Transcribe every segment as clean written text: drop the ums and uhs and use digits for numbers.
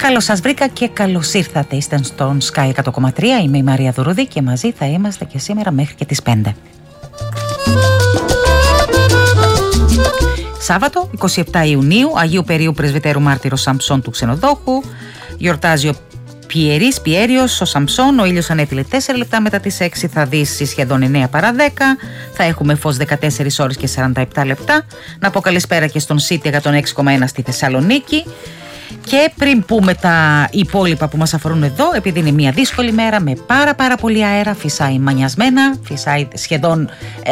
Καλώς σας βρήκα και καλώς ήρθατε. Είστε στον Sky 100,3. Είμαι η Μαρία Δουρούδη και μαζί θα είμαστε και σήμερα μέχρι και τις 5. Σάββατο, 27 Ιουνίου, Αγίου Περίου Πρεσβυτέρου Μάρτυρο Σαμψών του Ξενοδόχου. Γιορτάζει ο Πιέριος, ο Σαμψών. Ο ήλιος ανέτειλε 4 λεπτά μετά τις 6. Θα δύσει σχεδόν 9 παρά 10. Θα έχουμε φως 14 ώρες και 47 λεπτά. Να πω καλησπέρα και στον City 106,1 στη Θεσσαλονίκη. Και πριν πούμε τα υπόλοιπα που μας αφορούν εδώ, επειδή είναι μια δύσκολη μέρα με πάρα πολύ αέρα, φυσάει μανιασμένα, φυσάει σχεδόν,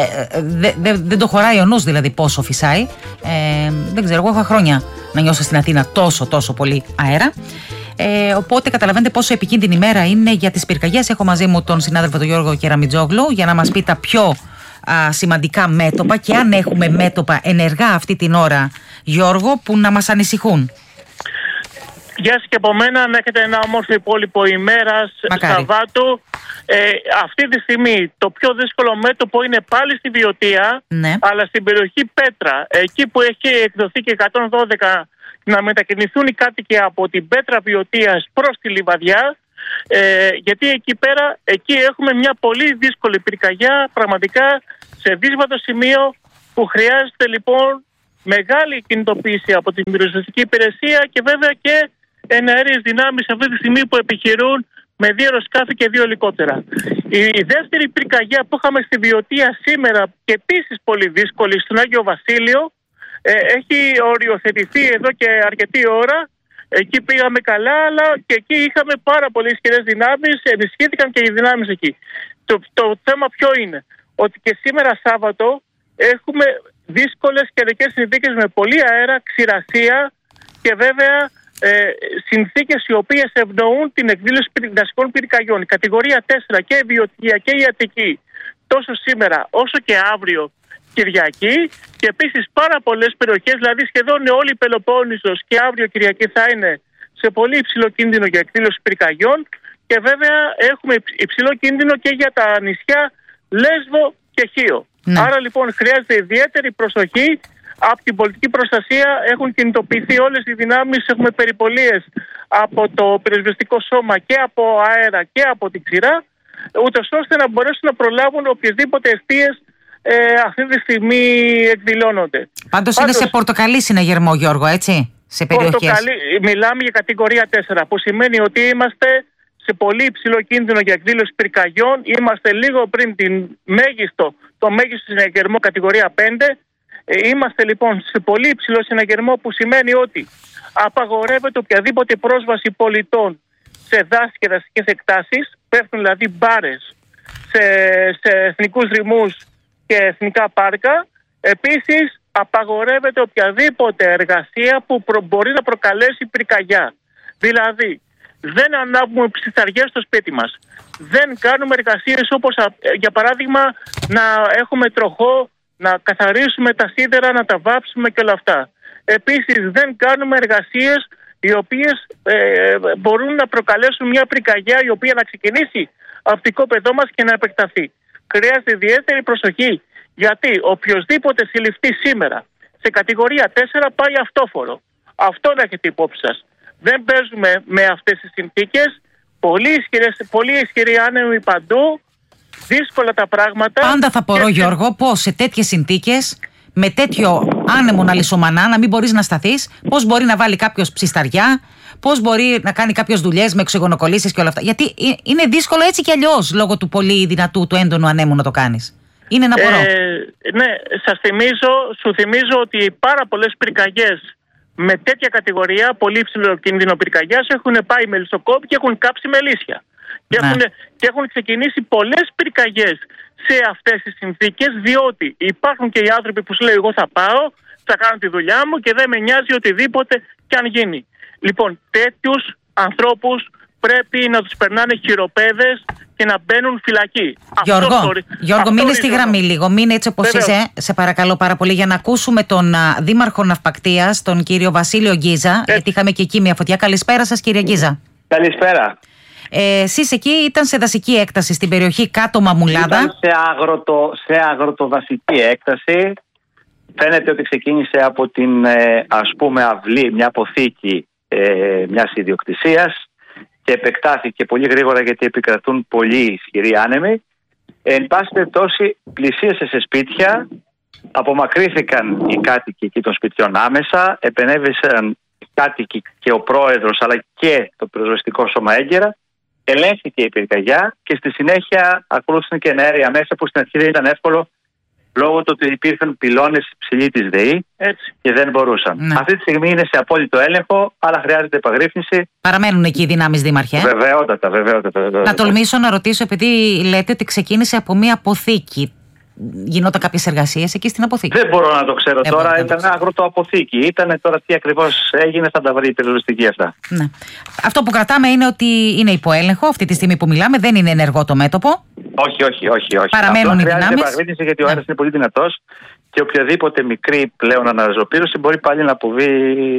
δεν το χωράει ο νους δηλαδή πόσο φυσάει. Δεν ξέρω, εγώ είχα χρόνια να νιώσω στην Αθήνα τόσο πολύ αέρα. Οπότε καταλαβαίνετε πόσο επικίνδυνη μέρα είναι για τις πυρκαγιές. Έχω μαζί μου τον συνάδελφο τον Γιώργο Κεραμιτζόγλου για να μας πει τα πιο σημαντικά μέτωπα και αν έχουμε μέτωπα ενεργά αυτή την ώρα, Γιώργο, που να μας ανησυχούν. Γεια σας και από μένα, να έχετε ένα όμορφο υπόλοιπο ημέρας Σαββάτου. Αυτή τη στιγμή το πιο δύσκολο μέτωπο είναι πάλι στη Βιωτία, ναι, αλλά στην περιοχή Πέτρα, εκεί που έχει εκδοθεί και 112 να μετακινηθούν οι κάτοικοι από την Πέτρα Βιωτίας προς τη Λιβαδιά, γιατί εκεί έχουμε μια πολύ δύσκολη πυρκαγιά, πραγματικά σε δύσβατο σημείο που χρειάζεται λοιπόν μεγάλη κινητοποίηση από την πυροσβεστική υπηρεσία και βέβαια και εναέριες δυνάμεις αυτή τη στιγμή που επιχειρούν με 2 αεροσκάφη και 2 ελικόπτερα. Η δεύτερη πυρκαγιά που είχαμε στη Βιωτία σήμερα και επίσης πολύ δύσκολη στον Άγιο Βασίλειο έχει οριοθετηθεί εδώ και αρκετή ώρα. Εκεί πήγαμε καλά, αλλά και εκεί είχαμε πάρα πολύ ισχυρές δυνάμεις, ενισχύθηκαν και οι δυνάμεις εκεί. Το θέμα ποιο είναι? Ότι και σήμερα Σάββατο έχουμε δύσκολες καιρικές συνθήκες με πολύ αέρα, ξηρασία και βέβαια συνθήκες οι οποίες ευνοούν την εκδήλωση δασικών πυρκαγιών. Η κατηγορία 4 και η Βιωτία και η Αττική τόσο σήμερα όσο και αύριο Κυριακή, και επίσης πάρα πολλές περιοχές, δηλαδή σχεδόν όλη η Πελοπόννησος και αύριο Κυριακή θα είναι σε πολύ υψηλό κίνδυνο για εκδήλωση πυρκαγιών, και βέβαια έχουμε υψηλό κίνδυνο και για τα νησιά Λέσβο και Χίο. Ναι. Άρα λοιπόν χρειάζεται ιδιαίτερη προσοχή. Από την πολιτική προστασία έχουν κινητοποιηθεί όλες οι δυνάμεις, έχουμε περιπολίες από το πυροσβεστικό σώμα και από αέρα και από την ξηρά, ούτως ώστε να μπορέσουν να προλάβουν οποιασδήποτε αιστείες αυτή τη στιγμή εκδηλώνονται. Πάντως είναι σε πορτοκαλί συναγερμό, Γιώργο, έτσι, σε περιοχές. Μιλάμε για κατηγορία 4, που σημαίνει ότι είμαστε σε πολύ υψηλό κίνδυνο για εκδήλωση πυρκαγιών. Είμαστε λίγο πριν το μέγιστο συναγερμό κατηγορία 5. Είμαστε λοιπόν σε πολύ υψηλό συναγερμό, που σημαίνει ότι απαγορεύεται οποιαδήποτε πρόσβαση πολιτών σε δάση και δασικές εκτάσεις. Πέφτουν δηλαδή μπάρες σε εθνικούς δρυμούς και εθνικά πάρκα. Επίσης απαγορεύεται οποιαδήποτε εργασία που μπορεί να προκαλέσει πυρκαγιά. Δηλαδή δεν ανάβουμε ψιθαριές στο σπίτι μας, δεν κάνουμε εργασίες όπως για παράδειγμα να έχουμε τροχό, να καθαρίσουμε τα σίδερα, να τα βάψουμε και όλα αυτά. Επίσης δεν κάνουμε εργασίες οι οποίες μπορούν να προκαλέσουν μια πυρκαγιά η οποία να ξεκινήσει από το οικόπεδό μας και να επεκταθεί. Χρειάζεται ιδιαίτερη προσοχή, γιατί οποιοσδήποτε συλληφθεί σήμερα σε κατηγορία 4 πάει αυτόφορο. Αυτό να έχετε υπόψη σας. Δεν παίζουμε με αυτές τις συνθήκες. Πολύ ισχυροί άνεμοι παντού. Δύσκολα τα πράγματα. Πάντα θα απορώ, Γιώργο, πώς σε τέτοιες συνθήκες, με τέτοιο άνεμο να λησομανά, να μην μπορείς να σταθείς, πώς μπορεί να βάλει κάποιος ψισταριά, πώς μπορεί να κάνει κάποιος δουλειές με εξωγονοκολλήσεις και όλα αυτά. Γιατί είναι δύσκολο έτσι κι αλλιώς, λόγω του πολύ δυνατού, του έντονου ανέμου να το κάνεις. Είναι ένα απορώ. Ναι, σου θυμίζω ότι πάρα πολλές πυρκαγιές με τέτοια κατηγορία, πολύ υψηλό κίνδυνο πυρκαγιάς, έχουν πάει με λησοκόπη και έχουν κάψει μελίσια. Και έχουν ξεκινήσει πολλές πυρκαγιές σε αυτές τις συνθήκες, διότι υπάρχουν και οι άνθρωποι που σου λέει εγώ θα πάω, θα κάνω τη δουλειά μου και δεν με νοιάζει οτιδήποτε κι αν γίνει. Λοιπόν, τέτοιους ανθρώπους πρέπει να τους περνάνε χειροπέδες και να μπαίνουν φυλακή. Γιώργο, μείνε στη γραμμή λίγο, μείνε έτσι όπως είσαι, σε παρακαλώ πάρα πολύ, για να ακούσουμε τον Δήμαρχο Ναυπακτίας, τον κύριο Βασίλειο Γκίζα, γιατί είχαμε και εκεί μια φωτιά. Καλησπέρα σας, κύριε Γκίζα. Καλησπέρα. Εσείς εκεί ήταν σε δασική έκταση στην περιοχή κάτω Μαμουλάδα. Ήταν σε αγροτοδασική έκταση. Φαίνεται ότι ξεκίνησε από την ας πούμε αυλή, μια αποθήκη μιας ιδιοκτησίας και επεκτάθηκε πολύ γρήγορα γιατί επικρατούν πολύ ισχυροί άνεμοι. Εν πάση περιπτώσει πλησίασε σε σπίτια, απομακρύθηκαν οι κάτοικοι εκεί των σπιτιών άμεσα, επενέβησαν οι κάτοικοι και ο πρόεδρος αλλά και το πυροσβεστικό σώμα έγκαιρα, ελέγχθηκε η πυρκαγιά και στη συνέχεια ακολούθησαν και εναέρια μέσα που στην αρχή δεν ήταν εύκολο λόγω του ότι υπήρχαν πυλώνες υψηλοί της ΔΕΗ και δεν μπορούσαν. Ναι. Αυτή τη στιγμή είναι σε απόλυτο έλεγχο, αλλά χρειάζεται επαγρύπνηση. Παραμένουν εκεί οι δυνάμεις, δήμαρχε. Βεβαιότατα. Να τολμήσω να ρωτήσω, επειδή λέτε ότι ξεκίνησε από μία αποθήκη. Γινόταν κάποιες εργασίες εκεί στην αποθήκη? Δεν μπορώ να το ξέρω τώρα. Ήταν αγροτοαποθήκη. Ήταν τώρα τι ακριβώς έγινε, θα τα βρει η πυροσβεστική αυτά. Ναι. Αυτό που κρατάμε είναι ότι είναι υπό έλεγχο αυτή τη στιγμή που μιλάμε, δεν είναι ενεργό το μέτωπο. Όχι. Παραμένουν οι δυνάμεις. Χρειάζεται επαγρύπνηση γιατί ο αέρας είναι πολύ δυνατός και οποιαδήποτε μικρή πλέον αναζωπήρωση μπορεί πάλι να αποβεί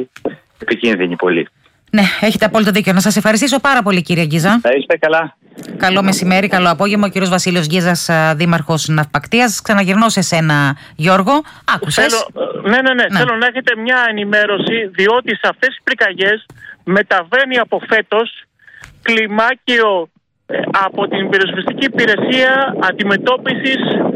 επικίνδυνη πολύ. Ναι, έχετε απόλυτο δίκιο. Να σας ευχαριστήσω πάρα πολύ, κύριε Γκίζα. Να είστε καλά. Καλό μεσημέρι, καλό απόγευμα. Ο κύριος Βασίλειος Γκίζας, δήμαρχος Ναυπακτίας. Ξαναγυρνώ σε σένα, Γιώργο. Άκουσες? Ναι. Θέλω να έχετε μια ενημέρωση, διότι σε αυτές τις πυρκαγιές μεταβαίνει από φέτος κλιμάκιο από την πυροσβεστική υπηρεσία αντιμετώπισης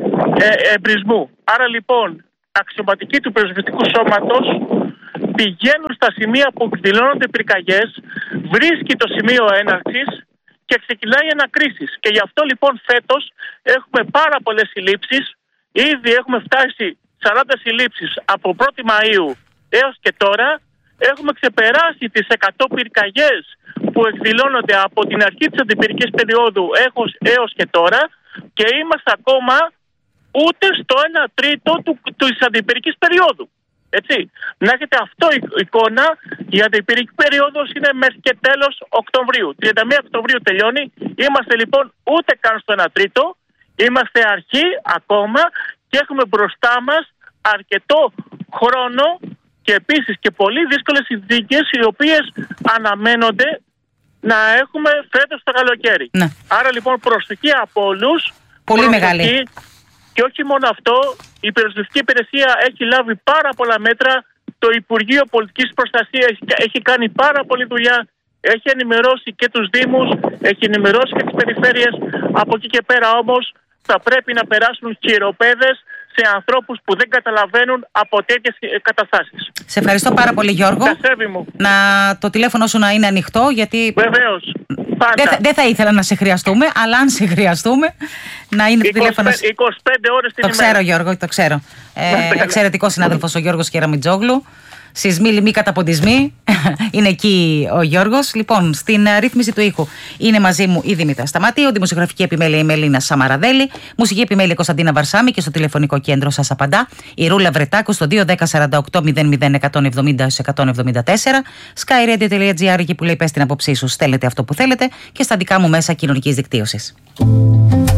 εμπρισμού. Άρα λοιπόν, αξιωματικοί του πυροσβεστικού σώματος πηγαίνουν στα σημεία που εκδηλώνονται πυρκαγιές, βρίσκει το σημείο έναρξης και ξεκινάει ανακρίσεις. Και γι' αυτό λοιπόν φέτος έχουμε πάρα πολλές συλλήψεις. Ήδη έχουμε φτάσει 40 συλλήψεις από 1η Μαΐου έως και τώρα. Έχουμε ξεπεράσει τις 100 πυρκαγιές που εκδηλώνονται από την αρχή της αντιπυρικής περίοδου έως και τώρα και είμαστε ακόμα ούτε στο 1/3 της αντιπυρικής περίοδου. Έτσι. Να έχετε αυτό εικόνα, η αντιπυρική περίοδος είναι μέχρι και τέλος Οκτωβρίου. 31 Οκτωβρίου τελειώνει, είμαστε λοιπόν ούτε καν στο 1/3, είμαστε αρχή ακόμα και έχουμε μπροστά μας αρκετό χρόνο και επίσης και πολύ δύσκολες συνθήκες οι οποίες αναμένονται να έχουμε φέτος το καλοκαίρι. Ναι. Άρα λοιπόν προσοχή από όλους. Πολύ μεγάλη. Και όχι μόνο αυτό, η πυροσβεστική υπηρεσία έχει λάβει πάρα πολλά μέτρα. Το Υπουργείο Πολιτικής Προστασίας έχει κάνει πάρα πολλή δουλειά. Έχει ενημερώσει και τους Δήμους, έχει ενημερώσει και τις περιφέρειες. Από εκεί και πέρα όμως θα πρέπει να περάσουν χειροπέδες σε ανθρώπους που δεν καταλαβαίνουν από τέτοιες καταστάσεις. Σε ευχαριστώ πάρα πολύ, Γιώργο. Μου. Να το τηλέφωνο σου να είναι ανοιχτό, γιατί βεβαίως. Δεν θα ήθελα να σε χρειαστούμε, αλλά αν σε χρειαστούμε να είναι το τηλέφωνο. 25 ώρες την ημέρα. Το ξέρω, Γιώργο, το ξέρω. Εξαιρετικό συνάδελφος ο Γιώργος Κεραμιτζόγλου. Σεισμοί, λοιμοί, καταποντισμοί. Είναι εκεί ο Γιώργος. Λοιπόν, στην ρύθμιση του ήχου είναι μαζί μου η Δήμητρα Σταμάτιο, δημοσιογραφική επιμέλεια η Μελίνα Σαμαραδέλη, μουσική επιμέλεια Κωνσταντίνα Βαρσάμη και στο τηλεφωνικό κέντρο σας απαντά η Ρούλα Βρετάκου στο 21048 00 170 174. skyradio.gr, εκεί που λέει πες την άποψή σου, στέλνετε αυτό που θέλετε και στα δικά μου μέσα κοινωνικής δικτύωσης.